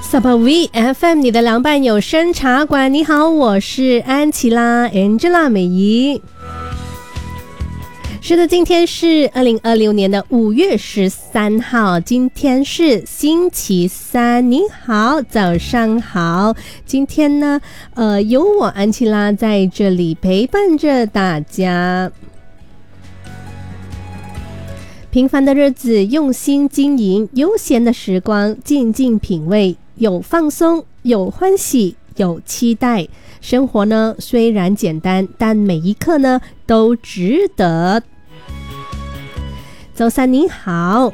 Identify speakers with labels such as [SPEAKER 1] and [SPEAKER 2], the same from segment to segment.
[SPEAKER 1] Sabawi FM 你的凉拌有声茶馆，你好，我是安琪拉 Angela 美仪。是的，今天是2026年的5月13号，今天是星期三。您好，早上好。今天呢，有我安琪拉在这里陪伴着大家。平凡的日子，用心经营；悠闲的时光，静静品味。有放松，有欢喜，有期待。生活呢，虽然简单，但每一刻呢，都值得。周三您好。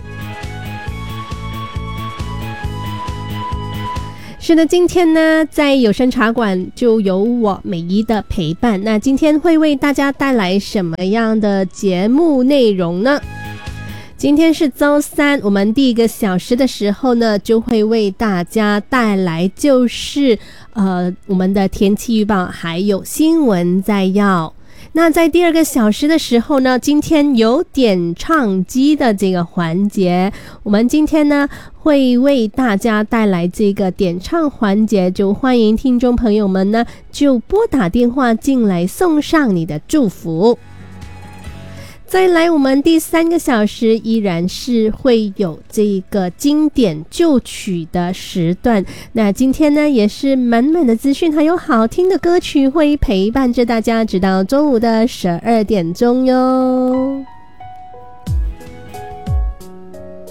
[SPEAKER 1] 是的，今天呢，在有声茶馆就有我美仪的陪伴。那今天会为大家带来什么样的节目内容呢？今天是周三，我们第一个小时的时候呢，就会为大家带来就是我们的天气预报还有新闻摘要。那在第二个小时的时候呢，今天有点唱机的这个环节，我们今天呢会为大家带来这个点唱环节，就欢迎听众朋友们呢就拨打电话进来送上你的祝福。再来，我们第三个小时依然是会有这个经典旧曲的时段。那今天呢，也是满满的资讯，还有好听的歌曲会陪伴着大家，直到中午的12点钟哟。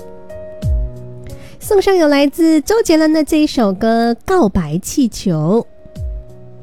[SPEAKER 1] 送上有来自周杰伦的这一首歌《告白气球》。